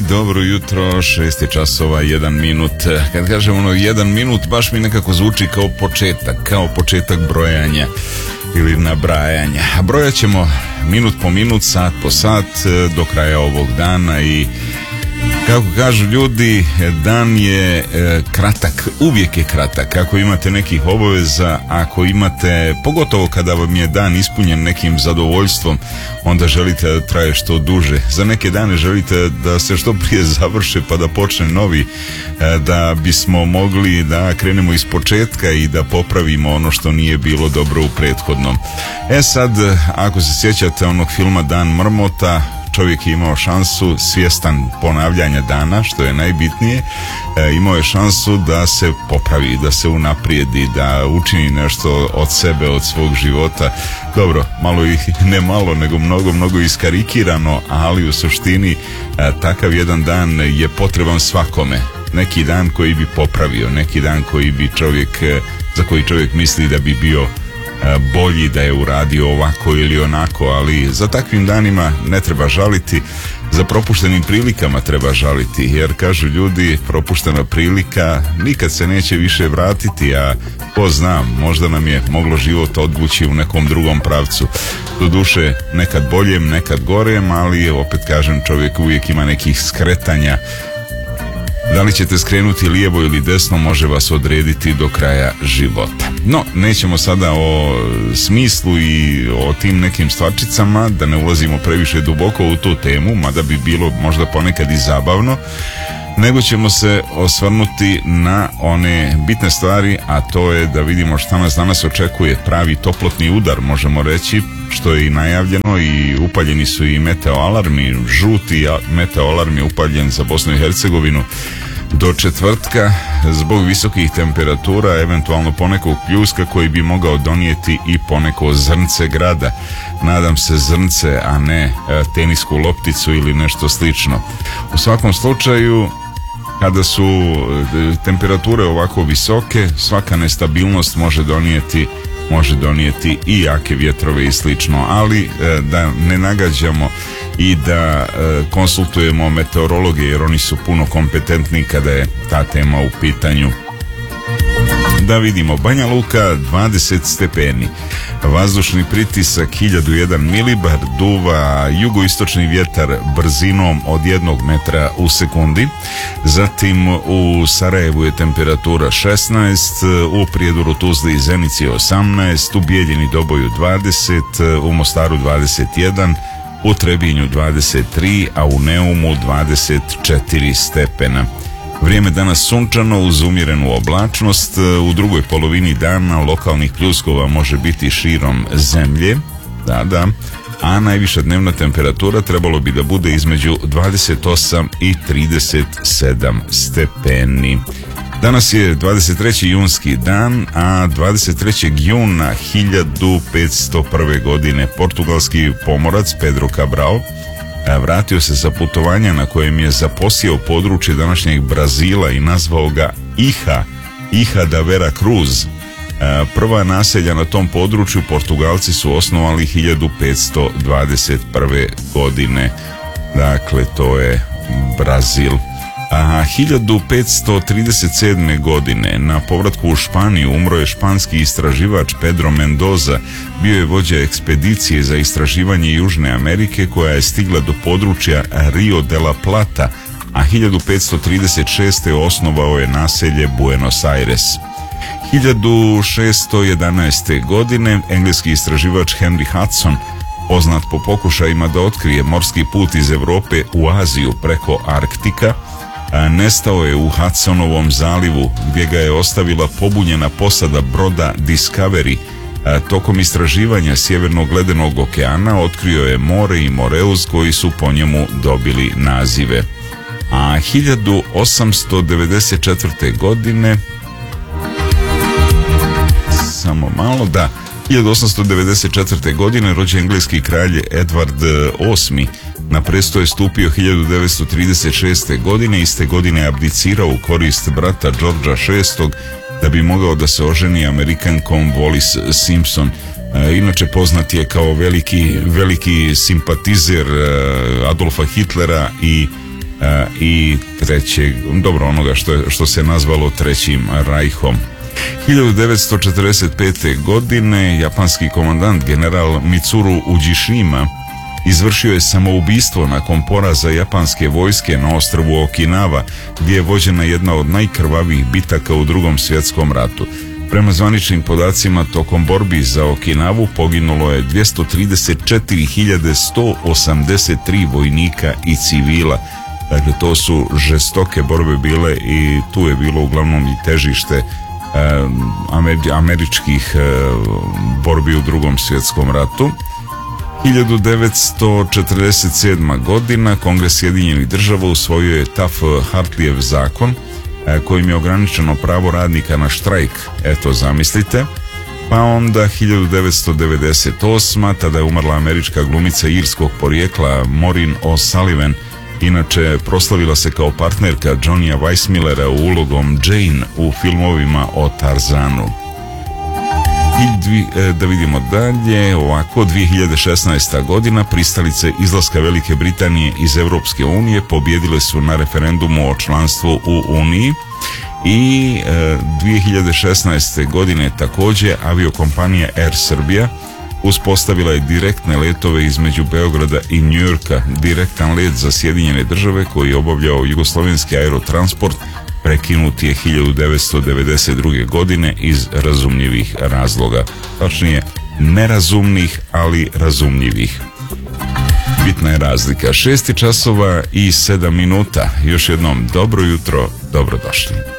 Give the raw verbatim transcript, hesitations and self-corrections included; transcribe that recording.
dobro jutro, šest je časova, jedan minut. Kad kažem ono jedan minut, baš mi nekako zvuči kao početak, kao početak brojanja ili nabrajanja. A brojat ćemo minut po minut, sat po sat do kraja ovog dana i kako kažu ljudi, dan je e, kratak, uvijek je kratak. Ako imate nekih obaveza, ako imate, pogotovo kada vam je dan ispunjen nekim zadovoljstvom, onda želite da traje što duže. Za neke dane želite da se što prije završe pa da počne novi, e, da bismo mogli da krenemo iz početka i da popravimo ono što nije bilo dobro u prethodnom. E sad, ako se sjećate onog filma Dan mrmota, čovjek je imao šansu, svjestan ponavljanja dana, što je najbitnije, e, imao je šansu da se popravi, da se unaprijedi, da učini nešto od sebe, od svog života. Dobro, malo ih, ne malo, nego mnogo, mnogo iskarikirano, ali u suštini e, takav jedan dan je potreban svakome. Neki dan koji bi popravio, neki dan koji bi čovjek, za koji čovjek misli da bi bio bolji, da je uradio ovako ili onako, ali za takvim danima ne treba žaliti, za propuštenim prilikama treba žaliti, jer kažu ljudi, propuštena prilika nikad se neće više vratiti, a ko zna, možda nam je moglo život odvući u nekom drugom pravcu, doduše nekad boljem, nekad gorem, ali opet kažem, čovjek uvijek ima nekih skretanja. Da li ćete skrenuti lijevo ili desno može vas odrediti do kraja života. No, nećemo sada o smislu i o tim nekim stvarčicama, da ne ulazimo previše duboko u tu temu, mada bi bilo možda ponekad i zabavno, nego ćemo se osvrnuti na one bitne stvari, a to je da vidimo šta nas danas očekuje, pravi toplotni udar, možemo reći, što je i najavljeno, i upaljeni su i meteoalarmi, žuti meteoalarm je upaljen za Bosnu i Hercegovinu do četvrtka zbog visokih temperatura, eventualno ponekog pljuska koji bi mogao donijeti i poneko zrnce grada. Nadam se zrnce, a ne tenisku lopticu ili nešto slično. U svakom slučaju, kada su temperature ovako visoke, svaka nestabilnost može donijeti može donijeti i jake vjetrove i slično, ali da ne nagađamo i da konsultujemo meteorologe, jer oni su puno kompetentni kada je ta tema u pitanju. Da vidimo, Banja Luka dvadeset stepeni, vazdušni pritisak hiljadu jedan milibar, duva jugoistočni vjetar brzinom od jednog metra u sekundi. Zatim u Sarajevu je temperatura šesnaest, u Prijedoru, Tuzli i Zenici osamnaest, u Bijeljini, Doboju dvadeset, u Mostaru dvadeset jedan, u Trebinju dvadeset tri, a u Neumu dvadeset četiri stepena. Vrijeme danas sunčano uz umjerenu oblačnost, u drugoj polovini dana lokalnih pljuskova može biti širom zemlje, da, da, a najviša dnevna temperatura trebalo bi da bude između dvadeset osam i trideset sedam stepeni. Danas je dvadeset treći junski dan, a dvadeset trećeg juna hiljadu petsto prve. godine portugalski pomorac Pedro Cabral vratio se sa putovanja na kojem je zaposjeo područje današnjeg Brazila i nazvao ga Iha, Iha da Vera Cruz. Prva naselja na tom području Portugalci su osnovali hiljadu petsto dvadeset prve. godine. Dakle, to je Brazil. A hiljadu petsto trideset sedme. godine na povratku u Španiju umro je španski istraživač Pedro Mendoza. Bio je vođa ekspedicije za istraživanje Južne Amerike koja je stigla do područja Rio de la Plata, a hiljadu petsto trideset šeste. osnovao je naselje Buenos Aires. hiljadu šesto jedanaeste. godine engleski istraživač Henry Hudson, poznat po pokušajima da otkrije morski put iz Europe u Aziju preko Arktika, nestao je u Hudsonovom zalivu gdje ga je ostavila pobunjena posada broda Discovery. Tokom istraživanja Sjevernog ledenog okeana otkrio je more i Moreus koji su po njemu dobili nazive. A hiljadu osamsto devedeset četvrte. godine samo malo da hiljadu osamsto devedeset četvrte. godine rođen engleski kralj Edward osmi. Na presto je stupio hiljadu devetsto trideset šeste. godine, iste godine je abdicirao u korist brata Georgea šestog da bi mogao da se oženi Amerikankom Wallis Simpson. E, inače poznat je kao veliki, veliki simpatizer Adolfa Hitlera i i trećeg, dobro, onoga što, je, što se nazvalo Trećim rajhom. hiljadu devetsto četrdeset pete. godine japanski komandant general Mitsuru Ujishima izvršio je samoubistvo nakon poraza japanske vojske na ostrvu Okinawa, gdje je vođena jedna od najkrvavijih bitaka u Drugom svjetskom ratu. Prema zvaničnim podacima, tokom borbi za Okinawu poginulo je dvjesto trideset četiri hiljade sto osamdeset tri vojnika i civila. Dakle, to su žestoke borbe bile i tu je bilo uglavnom i težište eh, američkih eh, borbi u Drugom svjetskom ratu. hiljadu devetsto četrdeset sedma. godina Kongres Sjedinjenih država usvojio je Taft-Hartlijev zakon kojim je ograničeno pravo radnika na štrajk, eto zamislite. Pa onda hiljadu devetsto devedeset osma. tada je umrla američka glumica irskog porijekla Maureen O'Sullivan, inače proslavila se kao partnerka Johnnya Weissmillera u ulogom Jane u filmovima o Tarzanu. I dvi, da vidimo dalje, ovako, dvije hiljade šesnaesta. godina pristalice izlaska Velike Britanije iz Europske unije pobjedile su na referendumu o članstvu u Uniji i e, dvije hiljade šesnaeste. godine također aviokompanija Air Serbia uspostavila je direktne letove između Beograda i Njujorka. Direktan let za Sjedinjene države koji je obavljao jugoslovenski aerotransport prekinut je hiljadu devetsto devedeset druge. godine iz razumljivih razloga. Tačnije, nerazumnih, ali razumljivih. Bitna je razlika. Šesti časova i sedam minuta. Još jednom dobro jutro, dobrodošli.